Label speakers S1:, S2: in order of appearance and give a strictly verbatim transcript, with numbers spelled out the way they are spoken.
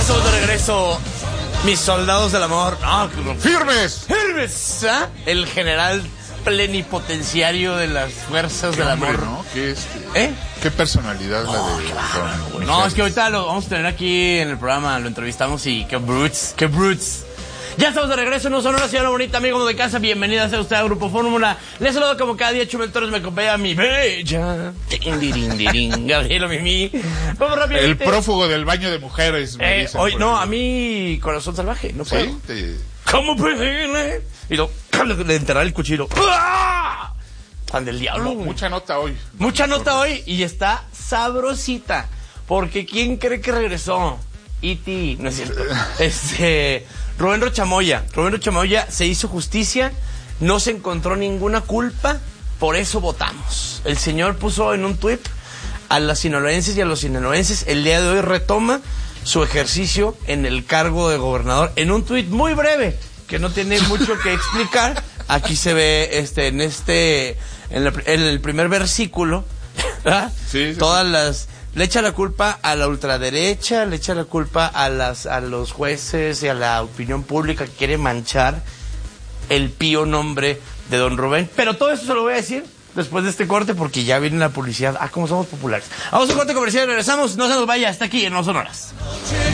S1: estamos de regreso, mis soldados del amor. No,
S2: ¡Firmes!
S1: ¡Firmes! ¿Ah? El general plenipotenciario de las fuerzas del
S2: hombre,
S1: amor.
S2: ¿no? ¿Qué, este,
S1: ¿Eh?
S2: ¿Qué personalidad
S1: No,
S2: la de
S1: qué bárbaro,
S2: Don
S1: no, es que ahorita lo vamos a tener aquí en el programa, lo entrevistamos y qué brutes, qué brutes. Ya estamos de regreso en Sonora, señora bonita, amigo de casa, bienvenida sea usted a Grupo Fórmula. Les saludo como cada día, Chumel Torres, me acompaña mi bella Gabriela Mimi. Vamos rápido.
S2: El prófugo del baño de mujeres. Me
S1: Eh,
S2: dicen
S1: hoy,
S2: por
S1: no,
S2: ahí.
S1: a mí, corazón salvaje, no puedo.
S2: ¿Sí? Te...
S1: ¿Cómo puede? Y lo, de enterrar el cuchillo. ¡Ah! Pan del diablo.
S2: No, mucha nota hoy.
S1: Mucha nota hoy y está sabrosita. Porque ¿quién cree que regresó? E T, no es cierto. Este, Rubén Rochamoya. Rubén Rochamoya se hizo justicia, no se encontró ninguna culpa, por eso votamos. El señor puso en un tuit a las sinaloenses y a los sinaloenses, el día de hoy retoma su ejercicio en el cargo de gobernador en un tuit muy breve, que no tiene mucho que explicar. Aquí se ve este en este en, la, en el primer versículo, ¿verdad?
S2: Sí, sí,
S1: todas
S2: sí.
S1: las le echa la culpa a la ultraderecha, le echa la culpa a las a los jueces y a la opinión pública que quiere manchar el pío nombre de don Rubén. Pero todo eso se lo voy a decir después de este corte porque ya viene la publicidad. Ah, cómo somos populares. Vamos a un corte comercial y regresamos. No se nos vaya, está aquí en No Sonoras.